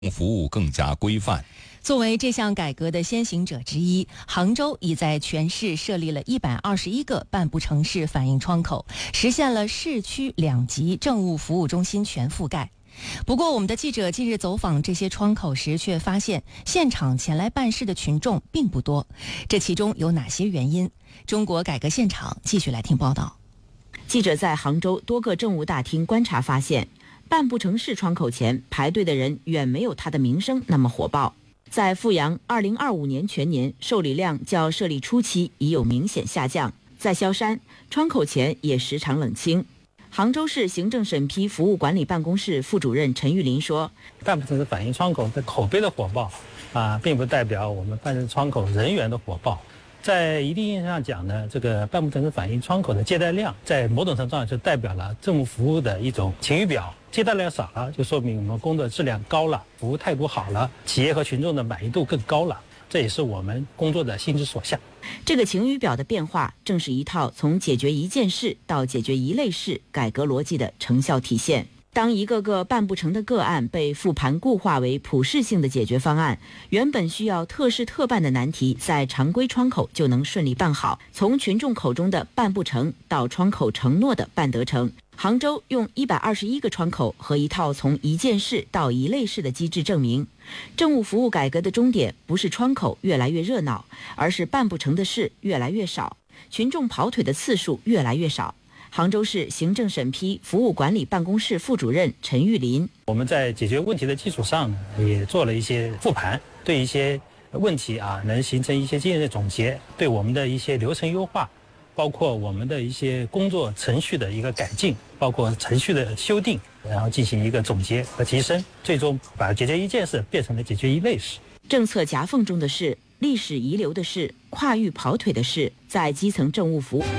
服务更加规范。 作为这项改革的先行者之一，杭州已在全市设立了121个办不成事反映窗口，实现了市区2级政务服务中心全覆盖。不过，我们的记者近日走访这些窗口时，却发现现场前来办事的群众并不多。这其中有哪些原因？中国改革现场继续来听报道。 记者在杭州多个政务大厅观察发现，办不成事窗口前排队的人远没有它的名声那么火爆。在阜阳，2025年全年受理量较设立初期已有明显下降。在萧山，窗口前也时常冷清。杭州市行政审批服务管理办公室副主任陈玉林说：“ 办不成事反映窗口的口碑的火爆并不代表我们办事窗口人员的火爆。在一定意义上讲呢，这个办不成事反映窗口的接待量，在某种程度上就代表了政务服务的一种晴雨表。接待量少了，就说明我们工作质量高了，服务态度好了，企业和群众的满意度更高了。这也是我们工作的心之所向。” 这个晴雨表的变化，正是一套从解决一件事到解决一类事改革逻辑的成效体现。当一个个办不成的个案被复盘固化为普适性的解决方案，原本需要特事特办的难题，在常规窗口就能顺利办好。从群众口中的办不成到窗口承诺的办得成，杭州用121个窗口和一套从一件事到一类事的机制证明，政务服务改革的终点不是窗口越来越热闹，而是办不成的事越来越少，群众跑腿的次数越来越少。杭州市行政审批服务管理办公室副主任陈玉林：“ 我们在解决问题的基础上，也做了一些复盘，对一些问题能形成一些经验的总结，对我们的一些流程优化，包括我们的一些工作程序的一个改进，包括程序的修订，然后进行一个总结和提升，最终把解决一件事变成了解决一类事。 政策夹缝中的事，历史遗留的事，跨域跑腿的事，在基层政务服务。”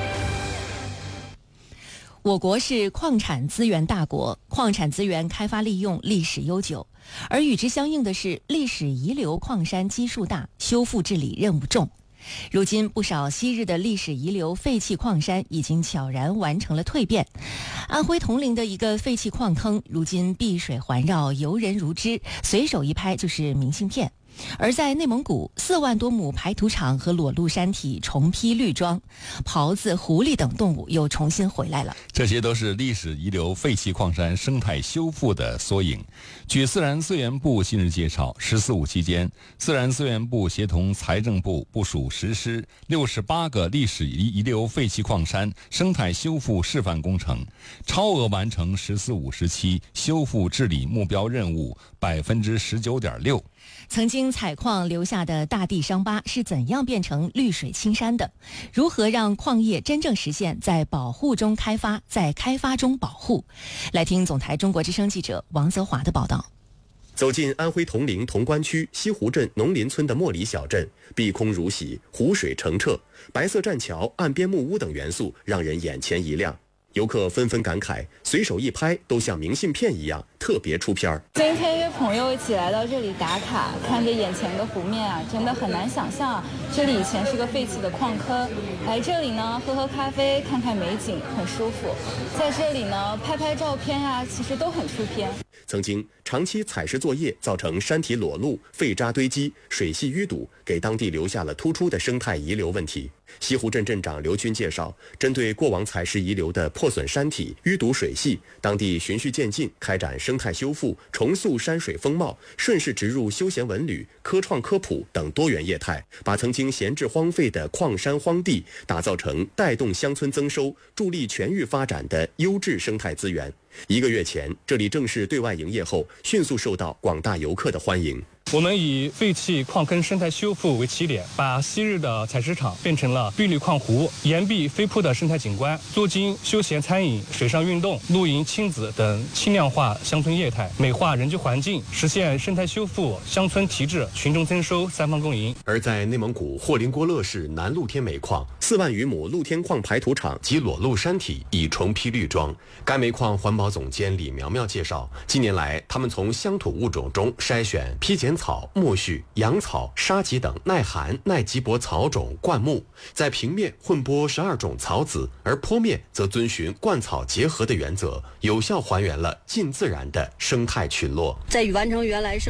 我国是矿产资源大国，矿产资源开发利用历史悠久，而与之相应的是历史遗留矿山基数大，修复治理任务重。如今，不少昔日的历史遗留废弃矿山已经悄然完成了蜕变。安徽铜陵的一个废弃矿坑，如今碧水环绕，游人如织，随手一拍就是明信片。而在内蒙古，4万多亩排土场和裸露山体重披绿装，狍子、狐狸等动物又重新回来了。 这些都是历史遗留废弃矿山生态修复的缩影。据自然资源部近日介绍，“十四五”期间，自然资源部协同财政部部署实施68个历史遗留废弃矿山生态修复示范工程，超额完成“十四五”时期修复治理目标任务19.6%。 曾经采矿留下的大地伤疤是怎样变成绿水青山的？如何让矿业真正实现在保护中开发，在开发中保护？来听总台中国之声记者王泽华的报道。 走进安徽铜陵潼关区西湖镇农林村的莫里小镇，碧空如洗，湖水澄澈，白色栈桥、岸边木屋等元素让人眼前一亮。游客纷纷感慨，随手一拍都像明信片一样，特别出片儿。 今天约朋友一起来到这里打卡，看着眼前的湖面真的很难想象这里以前是个废弃的矿坑。来这里呢，喝喝咖啡，看看美景，很舒服。在这里呢，拍拍照片其实都很出片。 曾经长期采石作业造成山体裸露、废渣堆积、水系淤堵，给当地留下了突出的生态遗留问题。西湖镇镇长刘军介绍，针对过往采石遗留的破损山体、淤堵水系，当地循序渐进开展生态修复，重塑山水风貌，顺势植入休闲文旅、科创科普等多元业态，把曾经闲置荒废的矿山荒地打造成带动乡村增收、助力全域发展的优质生态资源。1个月前，这里正式对外营业后，迅速受到广大游客的欢迎。 我们以废弃矿坑生态修复为起点，把昔日的采石场变成了碧绿矿湖、岩壁飞瀑的生态景观，作精、休闲餐饮、水上运动、露营、亲子等轻量化乡村业态，美化人居环境，实现生态修复、乡村提质、群众增收三方共赢。 而在内蒙古霍林郭勒市南露天煤矿，4万余亩露天矿排土场及裸露山体已重披绿装。该煤矿环保总监李苗苗介绍，近年来他们从乡土物种中筛选、批检兰草、苜蓿、杨草、沙棘等耐寒、耐积薄草种灌木，在平面混播12种草籽，而坡面则遵循灌草结合的原则，有效还原了近自然的生态群落。 在已完成原来